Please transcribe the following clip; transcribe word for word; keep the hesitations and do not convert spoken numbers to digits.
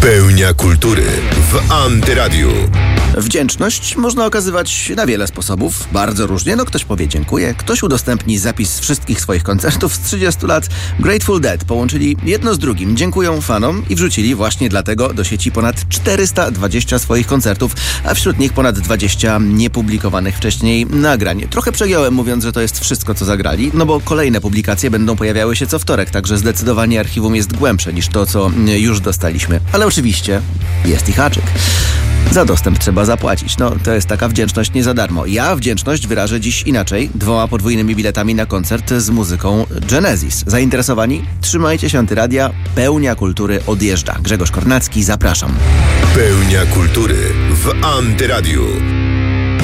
Pełnia kultury w Antyradiu. Wdzięczność można okazywać na wiele sposobów, bardzo różnie. No ktoś powie dziękuję, ktoś udostępni zapis wszystkich swoich koncertów z trzydziestu lat. Grateful Dead połączyli jedno z drugim, dziękują fanom i wrzucili właśnie dlatego do sieci ponad czterysta dwadzieścia swoich koncertów, a wśród nich ponad dwadzieścia niepublikowanych wcześniej nagrań. Trochę przegiąłem mówiąc, że to jest wszystko co zagrali, no bo kolejne publikacje będą pojawiały się co wtorek, także zdecydowanie archiwum jest głębsze niż to, co już dostaliśmy. Ale oczywiście jest i haczyk. Za dostęp trzeba zapłacić. No, to jest taka wdzięczność nie za darmo. Ja wdzięczność wyrażę dziś inaczej. Dwoma podwójnymi biletami na koncert z muzyką Genesis. Zainteresowani? Trzymajcie się Antyradia. Pełnia kultury odjeżdża. Grzegorz Kornacki, zapraszam. Pełnia kultury w Antyradiu.